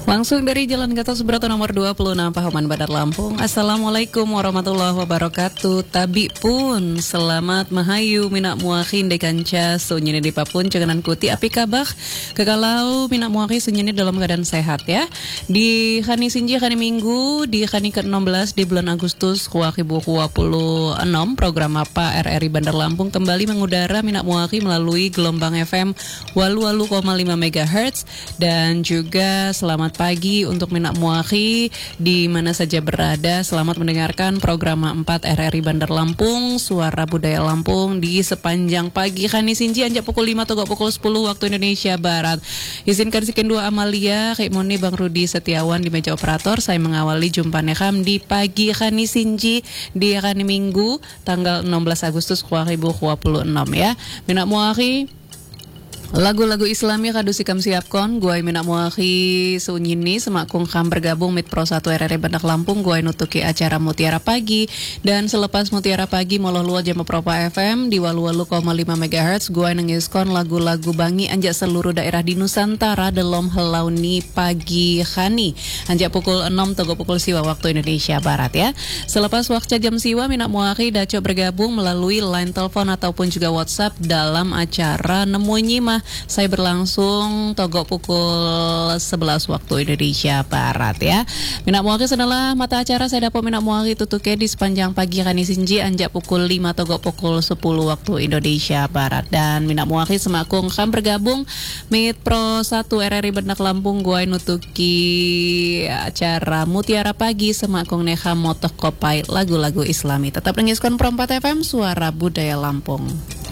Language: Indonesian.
Langsung dari Jalan Gatot Subroto nomor 26 Pahoman Badar Lampung. Assalamualaikum warahmatullahi wabarakatuh. Tabi pun selamat mahayu minak muakin dekanca sunyini di papun cengenan kuti api kabah kekalau minak muaki sunyini dalam keadaan sehat ya. Di hari Sinji hari Minggu di hari ke-16 di bulan Agustus 2026 program apa RRI Bandar Lampung kembali mengudara minak muaki melalui gelombang FM 88,5 MHz dan juga selamat pagi untuk minak muaki di mana saja berada. Selamat mendengarkan program 4 RRI Bandar Lampung, Suara Budaya Lampung di sepanjang pagi. Khani Sinji anjak pukul 5 atau pukul 10 waktu Indonesia Barat. Izinkan sikin dua Amalia, Kak Moni, Bang Rudi Setiawan di meja operator. Saya mengawali jumpa nekam di pagi Khani Sinji di hari Minggu tanggal 16 Agustus 2026 ya. Minak muaki lagu-lagu Islami kadu sikam siapkon guai minak muaki sunyini semakung kam bergabung mit Pro 1 RRI Bandar Lampung guai nutuki acara Mutiara Pagi dan selepas Mutiara Pagi moloh luar jam Propa FM di 88,5 MHz guai nengiskon lagu-lagu bangi anjak seluruh daerah di Nusantara delom helauni pagi khani anjak pukul 6 togo pukul siwa waktu Indonesia Barat ya. Selepas waktu jam siwa minak muaki daco bergabung melalui line telepon ataupun juga WhatsApp dalam acara Nemunyi Mah. Saya berlangsung togok pukul 11 waktu Indonesia Barat ya. Minak muaki setelah mata acara saya dapat minak muaki tutuke di sepanjang pagi Khani Sinji anjak pukul 5 togok pukul 10 waktu Indonesia Barat. Dan minak muaki semakung kam bergabung mit Pro 1 RRI Bandar Lampung guai nutuki acara Mutiara Pagi semakung neha motoh kopai lagu-lagu Islami. Tetap dengiskan Pro 4 FM Suara Budaya Lampung.